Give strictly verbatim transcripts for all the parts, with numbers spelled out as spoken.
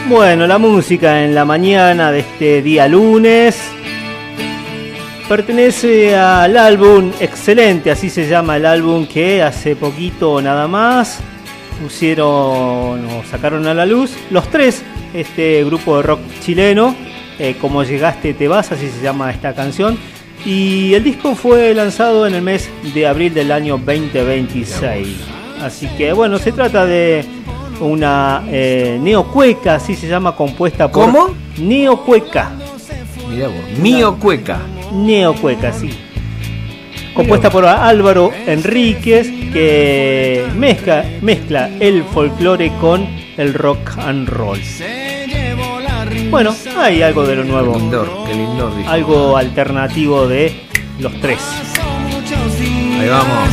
Bueno, la música en la mañana de este día lunes pertenece al álbum Excelente, así se llama el álbum que hace poquito nada más pusieron o sacaron a la luz los tres, este grupo de rock chileno, eh, Como Llegaste Te Vas, así se llama esta canción, y el disco fue lanzado en el mes de abril del año veinte veintiséis. Así que bueno, se trata de una eh, neocueca, así se llama, compuesta por... ¿Cómo? Neocueca. Mirá vos, Mío Cueca. Neocueca, sí. Compuesta por Álvaro Enríquez, que mezcla, mezcla el folclore con el rock and roll. Bueno, hay algo de lo nuevo. Qué lindor, qué lindor, dijo. Algo alternativo de los tres. Ahí vamos.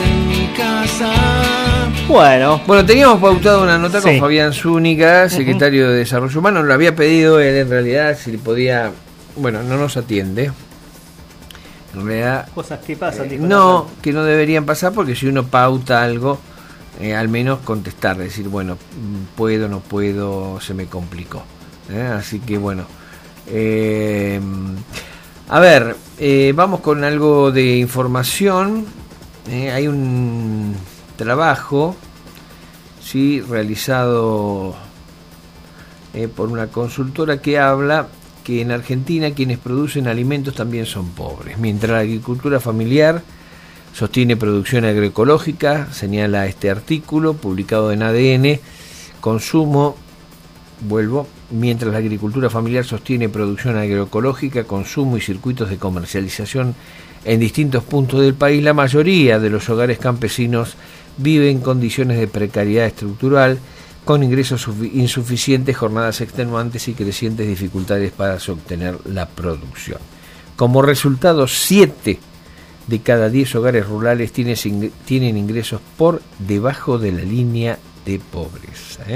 Bueno. Bueno, teníamos pautado una nota con Sí. Fabián Zúñiga, secretario uh-huh. de Desarrollo Humano. Nos lo había pedido él, en realidad, si podía... Bueno, no nos atiende. En realidad... Cosas que pasan. Eh, no, que no deberían pasar, porque si uno pauta algo, eh, al menos contestar, decir, bueno, puedo, no puedo, se me complicó. ¿eh? Así que bueno. Eh, a ver, eh, vamos con algo de información. Eh, hay un trabajo, sí, realizado eh, por una consultora que habla que en Argentina quienes producen alimentos también son pobres, mientras la agricultura familiar sostiene producción agroecológica, señala este artículo publicado en A D N. Consumo, vuelvo, mientras la agricultura familiar sostiene producción agroecológica, consumo y circuitos de comercialización en distintos puntos del país, la mayoría de los hogares campesinos vive en condiciones de precariedad estructural, con ingresos insuficientes, jornadas extenuantes y crecientes dificultades para sostener la producción. Como resultado, siete de cada diez hogares rurales tienen ingresos por debajo de la línea de pobreza. ¿eh?